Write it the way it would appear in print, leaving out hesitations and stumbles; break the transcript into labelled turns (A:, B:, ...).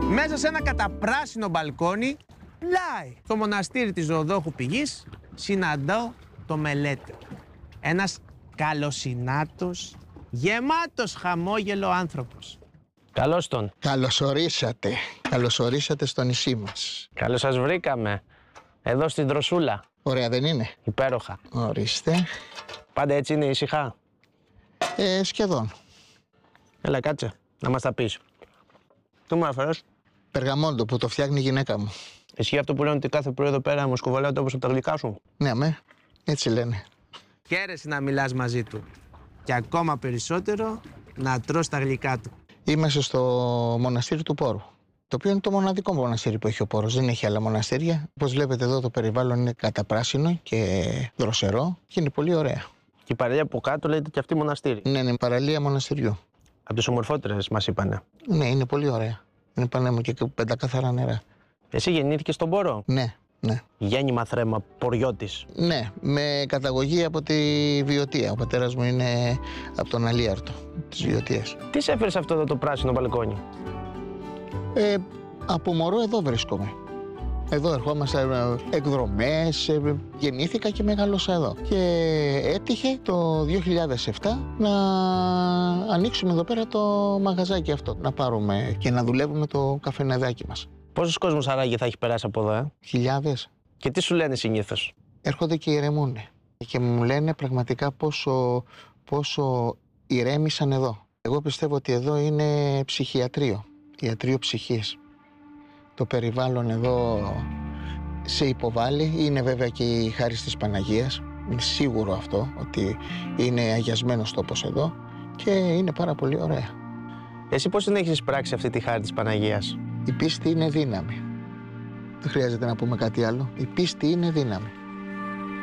A: Μέσα σε ένα καταπράσινο μπαλκόνι, πλάι στο μοναστήρι της Ζωοδόχου Πηγής, συναντάω το Μελέτη. Ένας καλοσυνάτος, γεμάτος χαμόγελο άνθρωπος.
B: Καλώς τον.
C: Καλωσορίσατε. Καλωσορίσατε στο νησί μας.
B: Καλώς σας βρήκαμε. Εδώ στην Δροσούλα.
C: Ωραία δεν είναι?
B: Υπέροχα.
C: Ορίστε.
B: Πάντα έτσι είναι ήσυχα.
C: Σχεδόν.
B: Έλα κάτσε, να μας τα πεις. Τι μου έφερες?
C: Περγαμόντο που το φτιάχνει η γυναίκα μου.
B: Ισχύει αυτό που λένε ότι κάθε πρωί εδώ πέρα μου σκουβαλάτε όπως από τα γλυκά σου?
C: Ναι, έτσι λένε.
A: Χαίρεσαι να μιλάς μαζί του. Και ακόμα περισσότερο να τρως τα γλυκά του.
C: Είμαστε στο μοναστήρι του Πόρου. Το οποίο είναι το μοναδικό μοναστήρι που έχει ο Πόρος. Δεν έχει άλλα μοναστήρια. Όπως βλέπετε εδώ το περιβάλλον είναι καταπράσινο και δροσερό και είναι πολύ ωραία.
B: Και η παραλία από κάτω λέγεται και αυτή μοναστήρι.
C: Ναι, είναι παραλία μοναστηριού.
B: Από τις ομορφότερες μας είπανε.
C: Ναι, είναι πολύ ωραία. Είναι πανέμορφο και πεντακαθαρά νερά.
B: Εσύ γεννήθηκες στον Πόρο?
C: Ναι.
B: Γέννημα θρέμα, ποριώτης.
C: Ναι, με καταγωγή από τη Βιωτία. Ο πατέρας μου είναι από τον Αλίαρτο, της Βιωτίας.
B: Τι σε έφερε σε αυτό εδώ το πράσινο μπαλκόνι?
C: Από μωρό εδώ βρίσκομαι. Εδώ ερχόμαστε εκδρομές, γεννήθηκα και μεγάλωσα εδώ. Και έτυχε το 2007 να ανοίξουμε εδώ πέρα το μαγαζάκι αυτό. Να πάρουμε και να δουλεύουμε το καφενεδάκι μας.
B: Πόσος κόσμος άραγε θα έχει περάσει από εδώ,
C: Χιλιάδες.
B: Και τι σου λένε συνήθως?
C: Έρχονται και ηρεμούν. Και μου λένε πραγματικά πόσο ηρέμησαν εδώ. Εγώ πιστεύω ότι εδώ είναι ψυχιατρίο, ιατρείο ψυχής. Το περιβάλλον εδώ σε υποβάλλει, είναι βέβαια και η χάρη της Παναγίας. Είναι σίγουρο αυτό, ότι είναι αγιασμένος τόπος εδώ και είναι πάρα πολύ ωραία.
B: Εσύ πώς την έχεις πράξει αυτή τη χάρη της Παναγίας?
C: Η πίστη είναι δύναμη. Δεν χρειάζεται να πούμε κάτι άλλο. Η πίστη είναι δύναμη.